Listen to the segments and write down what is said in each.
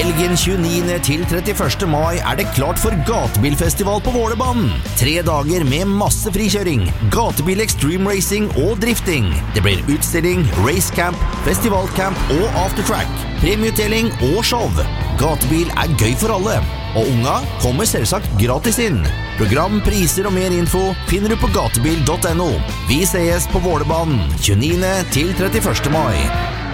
Helgen 29. til 31. mai det klart for gatebilfestival på Vålerbanen. 3 dager med masse frikjøring, gatebil extreme racing og drifting. Det blir utstilling, racecamp, festivalcamp og aftertrack, premieutdeling og show. Gatebil gøy for alle, og unga kommer selvsagt gratis inn. Program, priser og mer info finner du på gatebil.no. Vi ses på Vålerbanen 29. til 31. mai.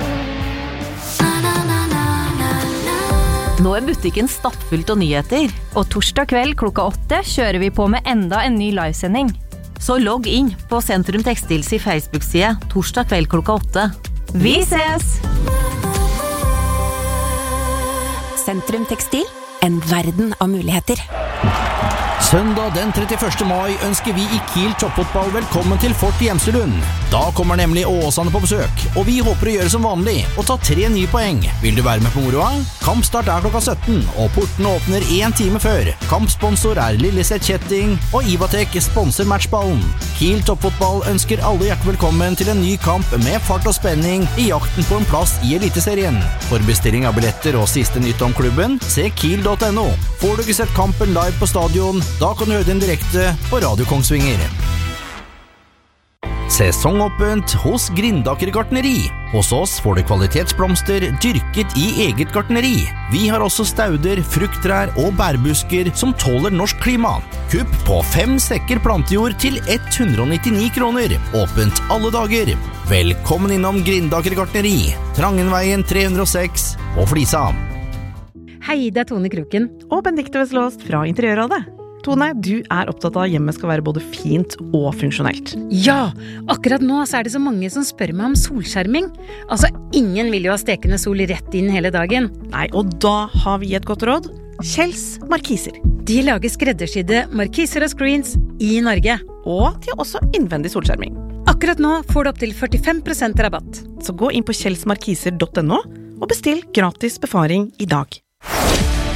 Nå butikken stappfullt av nyheter, og torsdag kveld klokka 8 kjører vi på med enda en ny livesending. Så logg inn på Sentrum Textils i Facebook-side torsdag kveld klokka 8. Vi ses! Sentrum Textil, en verden av muligheter. Søndag den 31. mai ønsker vi i Kiel toppfotball velkommen til Fort Gjemselund. Da kommer nemlig Åsane på besøk, og vi håper å gjøre som vanlig og ta 3 nye poeng. Vil du være med på moroa? Kampstart klokka 17, og porten åpner 1 time før. Kampsponsor Lilleset Kjetting, og Ivatek sponser matchballen. Kiel toppfotball ønsker alle hjertelig velkommen til en ny kamp med fart og spenning i jakten på en plass i Eliteserien. For bestilling av billetter og siste nytt om klubben, se kiel.no. Får du ikke sett kampen live på stadion, da kan du høre den direkte på Radio Kongsvinger. Sesongåpent hos Grindaker gartneri. Hos oss får du kvalitetsblomster dyrket i eget gartneri. Vi har også stauder, frukttrær og bærbusker som tåler norsk klima. Kupp på 5 sekker plantejord til 199 kroner. Åpent alle dager. Velkommen innom Grindaker gartneri. Trangenveien 306 og Flisa. Hei, det Tone Kroken. Og Benedikte Veslåst fra Interiørrådet. Tone, du opptatt av at hjemmet skal være både fint og funksjonelt. Ja, akkurat nå så det så mange som spør meg om solskjerming. Altså, ingen vil jo ha stekende sol rett inn hele dagen. Nei, og da har vi et godt råd. Kjells Markiser. De lager skreddersydde markiser og screens i Norge. Og de har også innvendig solskjerming. Akkurat nå får du opp til 45% rabatt. Så gå inn på kjellsmarkiser.no og bestill gratis befaring i dag.